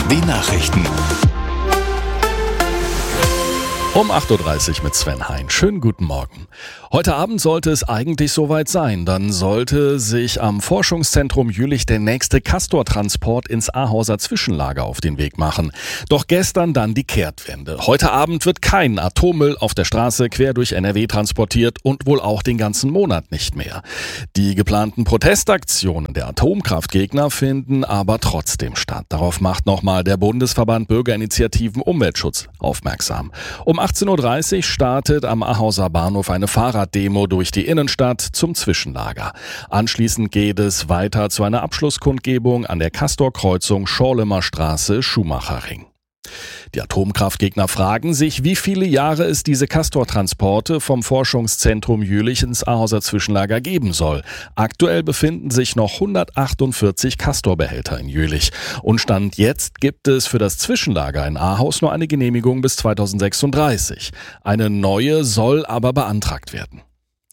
Nachrichten. Um 8.30 Uhr mit Sven Hein. Schönen guten Morgen. Heute Abend sollte es eigentlich soweit sein. Dann sollte sich am Forschungszentrum Jülich der nächste Castor-Transport ins Ahauser Zwischenlager auf den Weg machen. Doch gestern dann die Kehrtwende. Heute Abend wird kein Atommüll auf der Straße quer durch NRW transportiert und wohl auch den ganzen Monat nicht mehr. Die geplanten Protestaktionen der Atomkraftgegner finden aber trotzdem statt. Darauf macht nochmal der Bundesverband Bürgerinitiativen Umweltschutz aufmerksam. Um 18.30 Uhr startet am Ahauser Bahnhof eine Fahrraddemo durch die Innenstadt zum Zwischenlager. Anschließend geht es weiter zu einer Abschlusskundgebung an der Castor-Kreuzung Schorlemer Straße, Schumacherring. Die Atomkraftgegner fragen sich, wie viele Jahre es diese Castor-Transporte vom Forschungszentrum Jülich ins Ahauser Zwischenlager geben soll. Aktuell befinden sich noch 148 Castor-Behälter in Jülich. Und Stand jetzt gibt es für das Zwischenlager in Ahaus nur eine Genehmigung bis 2036. Eine neue soll aber beantragt werden.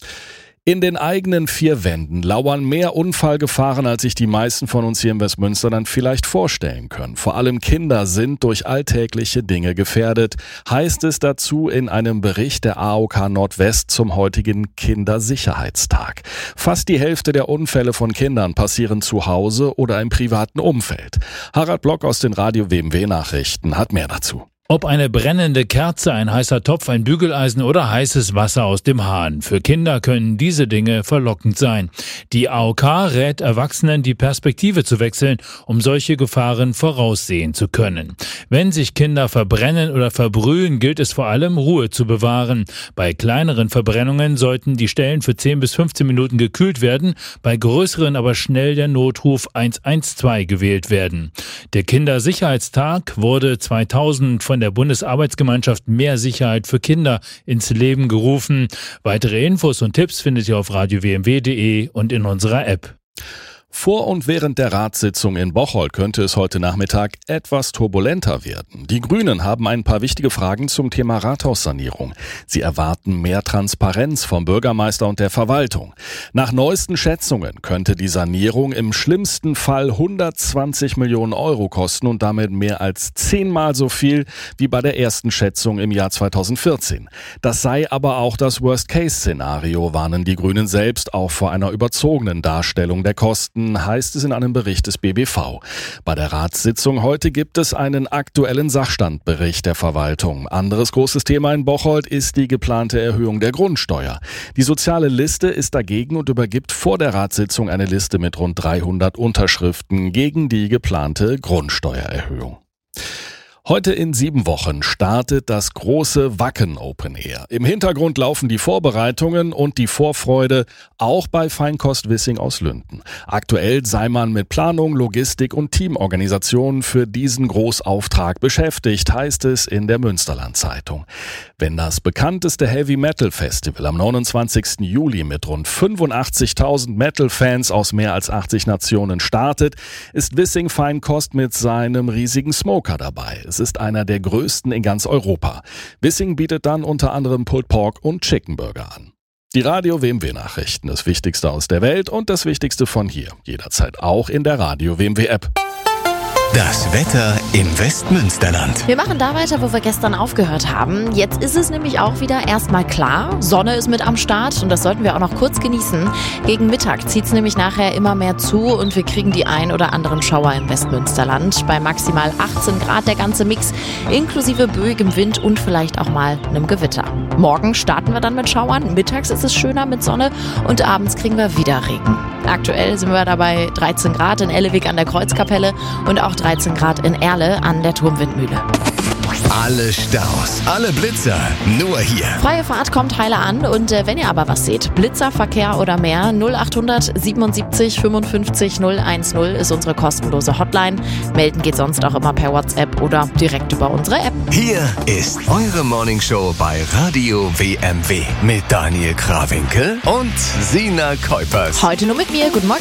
In den eigenen vier Wänden lauern mehr Unfallgefahren, als sich die meisten von uns hier im Westmünsterland vielleicht vorstellen können. Vor allem Kinder sind durch alltägliche Dinge gefährdet, heißt es dazu in einem Bericht der AOK Nordwest zum heutigen Kindersicherheitstag. Fast die Hälfte der Unfälle von Kindern passieren zu Hause oder im privaten Umfeld. Harald Block aus den Radio WMW Nachrichten hat mehr dazu. Ob eine brennende Kerze, ein heißer Topf, ein Bügeleisen oder heißes Wasser aus dem Hahn. Für Kinder können diese Dinge verlockend sein. Die AOK rät Erwachsenen, die Perspektive zu wechseln, um solche Gefahren voraussehen zu können. Wenn sich Kinder verbrennen oder verbrühen, gilt es vor allem, Ruhe zu bewahren. Bei kleineren Verbrennungen sollten die Stellen für 10 bis 15 Minuten gekühlt werden, bei größeren aber schnell der Notruf 112 gewählt werden. Der Kindersicherheitstag wurde 2000 von der Bundesarbeitsgemeinschaft Mehr Sicherheit für Kinder ins Leben gerufen. Weitere Infos und Tipps findet ihr auf radiowmw.de und in unserer App. Vor und während der Ratssitzung in Bocholt könnte es heute Nachmittag etwas turbulenter werden. Die Grünen haben ein paar wichtige Fragen zum Thema Rathaussanierung. Sie erwarten mehr Transparenz vom Bürgermeister und der Verwaltung. Nach neuesten Schätzungen könnte die Sanierung im schlimmsten Fall 120 Millionen Euro kosten und damit mehr als 10-mal so viel wie bei der ersten Schätzung im Jahr 2014. Das sei aber auch das Worst-Case-Szenario, warnen die Grünen selbst auch vor einer überzogenen Darstellung der Kosten, heißt es in einem Bericht des BBV. Bei der Ratssitzung heute gibt es einen aktuellen Sachstandbericht der Verwaltung. Anderes großes Thema in Bocholt ist die geplante Erhöhung der Grundsteuer. Die soziale Liste ist dagegen und übergibt vor der Ratssitzung eine Liste mit rund 300 Unterschriften gegen die geplante Grundsteuererhöhung. Heute in 7 Wochen startet das große Wacken Open Air. Im Hintergrund laufen die Vorbereitungen und die Vorfreude, auch bei Feinkost Wissing aus Lünden. Aktuell sei man mit Planung, Logistik und Teamorganisation für diesen Großauftrag beschäftigt, heißt es in der Münsterland-Zeitung. Wenn das bekannteste Heavy-Metal-Festival am 29. Juli mit rund 85.000 Metal-Fans aus mehr als 80 Nationen startet, ist Wissing Feinkost mit seinem riesigen Smoker dabei. Es ist einer der größten in ganz Europa. Wissing bietet dann unter anderem Pulled Pork und Chicken Burger an. Die Radio WMW Nachrichten, das Wichtigste aus der Welt und das Wichtigste von hier. Jederzeit auch in der Radio WMW App. Das Wetter im Westmünsterland. Wir machen da weiter, wo wir gestern aufgehört haben. Jetzt ist es nämlich auch wieder erstmal klar. Sonne ist mit am Start und das sollten wir auch noch kurz genießen. Gegen Mittag zieht es nämlich nachher immer mehr zu und wir kriegen die ein oder anderen Schauer im Westmünsterland. Bei maximal 18 Grad der ganze Mix, inklusive böigem Wind und vielleicht auch mal einem Gewitter. Morgen starten wir dann mit Schauern. Mittags ist es schöner mit Sonne und abends kriegen wir wieder Regen. Aktuell sind wir dabei 13 Grad in Ellewig an der Kreuzkapelle und auch 13 Grad in Erle an der Turmwindmühle. Alle Staus, alle Blitzer, nur hier. Freie Fahrt kommt heile an und wenn ihr aber was seht, Blitzer, Verkehr oder mehr, 0800 77 55 010 ist unsere kostenlose Hotline. Melden geht sonst auch immer per WhatsApp oder direkt über unsere App. Hier ist eure Morningshow bei Radio WMW mit Daniel Krawinkel und Sina Kuipers. Heute nur mit mir. Guten Morgen.